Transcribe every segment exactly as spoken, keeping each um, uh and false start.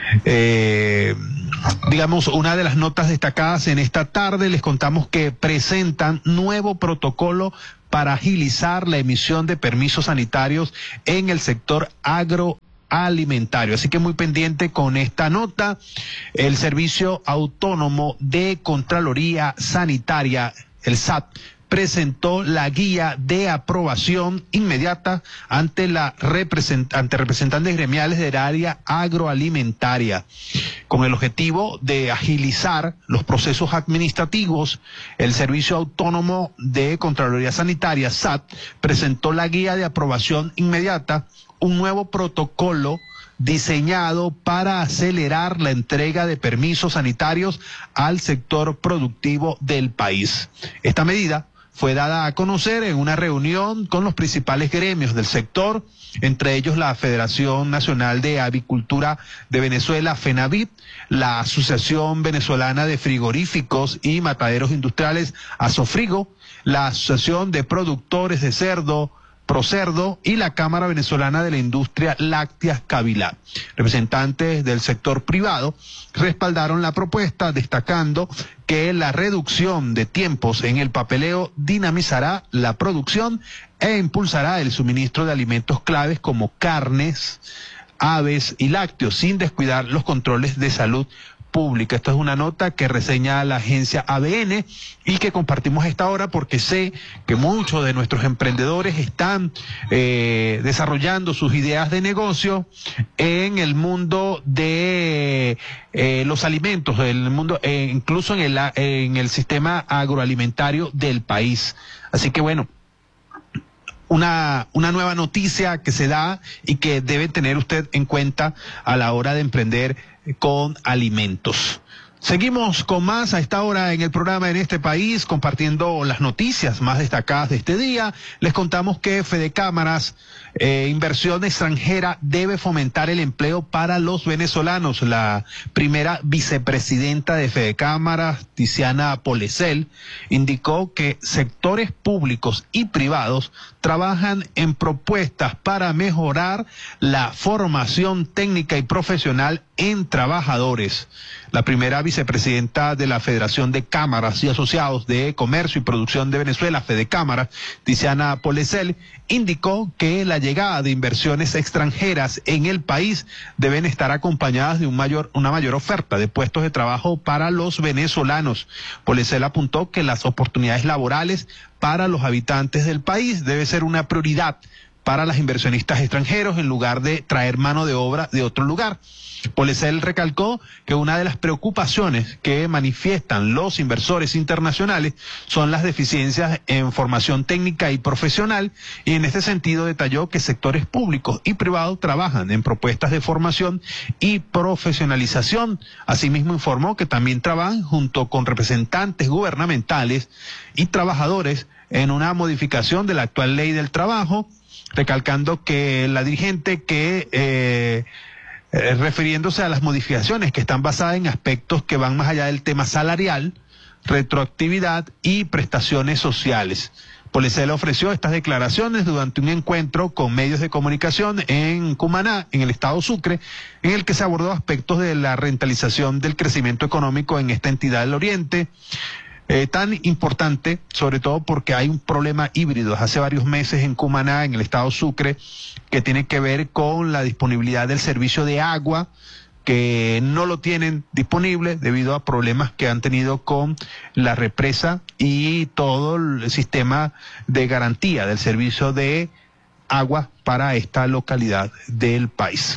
Eh, digamos, una de las notas destacadas en esta tarde, les contamos que presentan nuevo protocolo para agilizar la emisión de permisos sanitarios en el sector agroalimentario. Así que muy pendiente con esta nota. El Servicio Autónomo de Contraloría Sanitaria, el S A T, presentó la guía de aprobación inmediata ante la represent ante representantes gremiales del área agroalimentaria. Con el objetivo de agilizar los procesos administrativos, el Servicio Autónomo de Contraloría Sanitaria, S A T, presentó la guía de aprobación inmediata, un nuevo protocolo diseñado para acelerar la entrega de permisos sanitarios al sector productivo del país. Esta medida fue dada a conocer en una reunión con los principales gremios del sector, entre ellos la Federación Nacional de Avicultura de Venezuela, FENAVIP, la Asociación Venezolana de Frigoríficos y Mataderos Industriales, ASOFRIGO, la Asociación de Productores de Cerdo, Procerdo, y la Cámara Venezolana de la Industria Láctea, Cabilá. Representantes del sector privado respaldaron la propuesta, destacando que la reducción de tiempos en el papeleo dinamizará la producción e impulsará el suministro de alimentos claves como carnes, aves y lácteos, sin descuidar los controles de salud pública. Esto es una nota que reseña la agencia A B N y que compartimos a esta hora porque sé que muchos de nuestros emprendedores están eh, desarrollando sus ideas de negocio en el mundo de eh, los alimentos, en el mundo, eh, incluso en el, en el sistema agroalimentario del país. Así que bueno, Una, una nueva noticia que se da y que debe tener usted en cuenta a la hora de emprender con alimentos. Seguimos con más a esta hora en el programa En Este País, compartiendo las noticias más destacadas de este día. Les contamos que Fedecámaras, eh, inversión extranjera, debe fomentar el empleo para los venezolanos. La primera vicepresidenta de Fedecámaras, Tiziana Polecel, indicó que sectores públicos y privados trabajan en propuestas para mejorar la formación técnica y profesional en trabajadores. La primera vicepresidenta de la Federación de Cámaras y Asociados de Comercio y Producción de Venezuela, Fedecámaras, Tiziana Polecel, indicó que la llegada de inversiones extranjeras en el país deben estar acompañadas de un mayor, una mayor oferta de puestos de trabajo para los venezolanos. Polecel apuntó que las oportunidades laborales para los habitantes del país debe ser una prioridad para los inversionistas extranjeros en lugar de traer mano de obra de otro lugar. Polecel recalcó que una de las preocupaciones que manifiestan los inversores internacionales son las deficiencias en formación técnica y profesional, y en este sentido detalló que sectores públicos y privados trabajan en propuestas de formación y profesionalización. Asimismo informó que también trabajan junto con representantes gubernamentales y trabajadores en una modificación de la actual ley del trabajo, recalcando que la dirigente que eh, eh, refiriéndose a las modificaciones que están basadas en aspectos que van más allá del tema salarial, retroactividad y prestaciones sociales. Polecel ofreció estas declaraciones durante un encuentro con medios de comunicación en Cumaná, en el estado Sucre, en el que se abordó aspectos de la rentabilización del crecimiento económico en esta entidad del Oriente. Eh, tan importante, sobre todo porque hay un problema híbrido hace varios meses en Cumaná, en el estado Sucre, que tiene que ver con la disponibilidad del servicio de agua, que no lo tienen disponible debido a problemas que han tenido con la represa y todo el sistema de garantía del servicio de agua para esta localidad del país.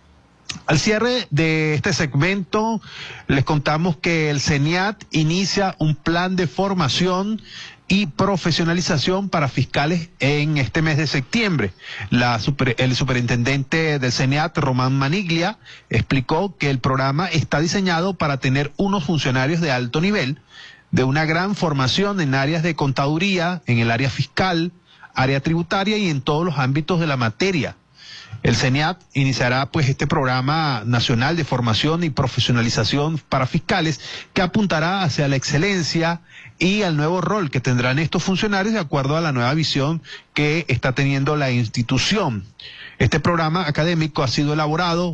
Al cierre de este segmento, les contamos que el CENIAT inicia un plan de formación y profesionalización para fiscales en este mes de septiembre. La super, el superintendente del CENIAT, Román Maniglia, explicó que el programa está diseñado para tener unos funcionarios de alto nivel, de una gran formación en áreas de contaduría, en el área fiscal, área tributaria y en todos los ámbitos de la materia. El CENIAT iniciará pues este programa nacional de formación y profesionalización para fiscales que apuntará hacia la excelencia y al nuevo rol que tendrán estos funcionarios de acuerdo a la nueva visión que está teniendo la institución. Este programa académico ha sido elaborado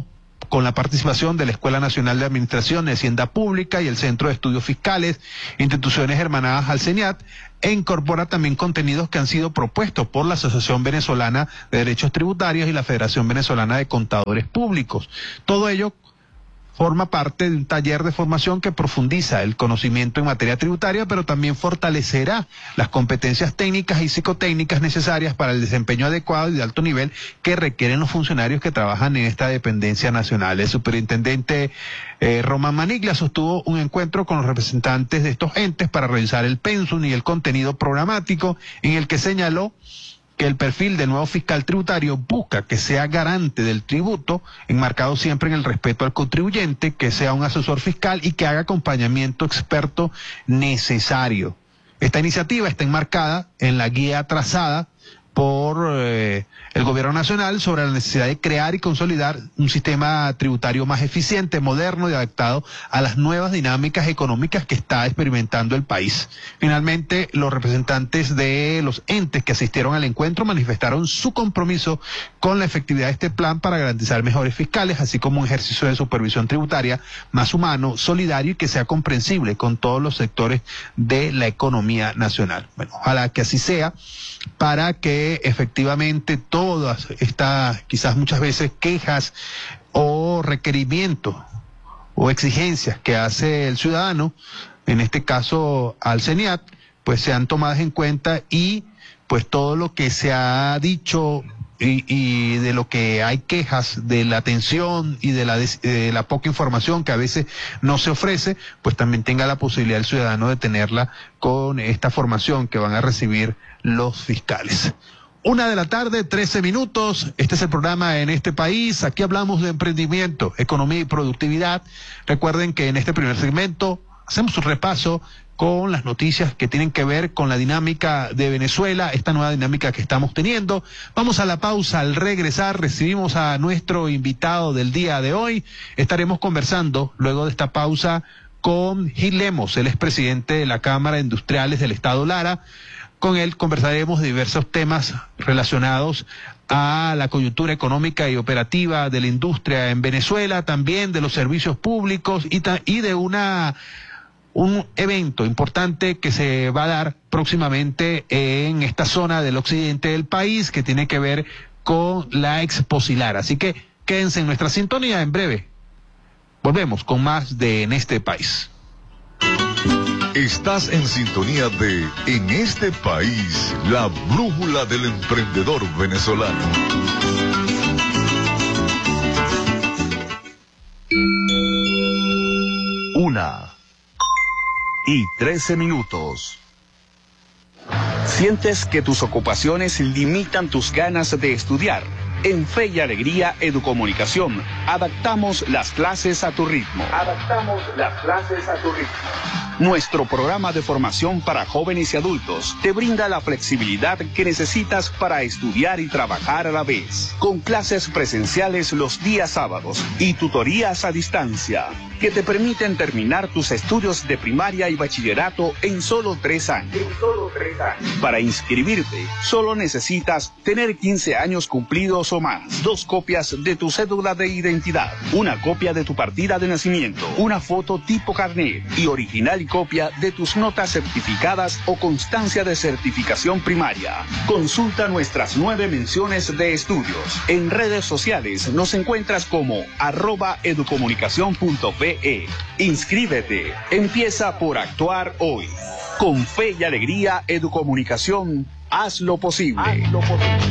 con la participación de la Escuela Nacional de Administración y Hacienda Pública y el Centro de Estudios Fiscales, instituciones hermanadas al CENIAT, e incorpora también contenidos que han sido propuestos por la Asociación Venezolana de Derechos Tributarios y la Federación Venezolana de Contadores Públicos. Todo ello forma parte de un taller de formación que profundiza el conocimiento en materia tributaria, pero también fortalecerá las competencias técnicas y psicotécnicas necesarias para el desempeño adecuado y de alto nivel que requieren los funcionarios que trabajan en esta dependencia nacional. El superintendente eh, Román Maniglia sostuvo un encuentro con los representantes de estos entes para revisar el pensum y el contenido programático, en el que señaló que el perfil del nuevo fiscal tributario busca que sea garante del tributo, enmarcado siempre en el respeto al contribuyente, que sea un asesor fiscal y que haga acompañamiento experto necesario. Esta iniciativa está enmarcada en la guía trazada por eh, el Gobierno Nacional sobre la necesidad de crear y consolidar un sistema tributario más eficiente, moderno y adaptado a las nuevas dinámicas económicas que está experimentando el país. Finalmente, los representantes de los entes que asistieron al encuentro manifestaron su compromiso con la efectividad de este plan para garantizar mejores fiscales, así como un ejercicio de supervisión tributaria más humano, solidario y que sea comprensible con todos los sectores de la economía nacional. Bueno, ojalá que así sea, para que efectivamente todas estas, quizás muchas veces, quejas o requerimientos o exigencias que hace el ciudadano, en este caso al CENIAT, pues sean tomadas en cuenta y pues todo lo que se ha dicho y, y de lo que hay quejas de la atención y de la, de la poca información que a veces no se ofrece, pues también tenga la posibilidad el ciudadano de tenerla con esta formación que van a recibir los fiscales. Una de la tarde, trece minutos. Este es el programa En este País. Aquí hablamos de emprendimiento, economía y productividad. Recuerden que en este primer segmento hacemos un repaso con las noticias que tienen que ver con la dinámica de Venezuela, esta nueva dinámica que estamos teniendo. Vamos a la pausa. Al regresar recibimos a nuestro invitado del día de hoy. Estaremos conversando luego de esta pausa con Gil Lemos, el expresidente de la Cámara de Industriales del Estado Lara. Con él conversaremos de diversos temas relacionados a la coyuntura económica y operativa de la industria en Venezuela, también de los servicios públicos y, ta y de una un evento importante que se va a dar próximamente en esta zona del occidente del país, que tiene que ver con la Expo Silar. Así que quédense en nuestra sintonía. En breve volvemos con más de En este País. Estás en sintonía de En este País, la brújula del emprendedor venezolano. Una y trece minutos. ¿Sientes que tus ocupaciones limitan tus ganas de estudiar? En Fe y Alegría Educomunicación, adaptamos las clases a tu ritmo. Adaptamos las clases a tu ritmo. Nuestro programa de formación para jóvenes y adultos te brinda la flexibilidad que necesitas para estudiar y trabajar a la vez. Con clases presenciales los días sábados y tutorías a distancia, que te permiten terminar tus estudios de primaria y bachillerato en solo tres años. En solo tres años. Para inscribirte, solo necesitas tener quince años cumplidos o más, dos copias de tu cédula de identidad, una copia de tu partida de nacimiento, una foto tipo carnet y original y copia de tus notas certificadas o constancia de certificación primaria. Consulta nuestras nueve menciones de estudios. En redes sociales nos encuentras como arroba educomunicación punto pe. Inscríbete. Empieza por actuar hoy. Con Fe y Alegría Educomunicación, haz lo posible. Haz lo posible.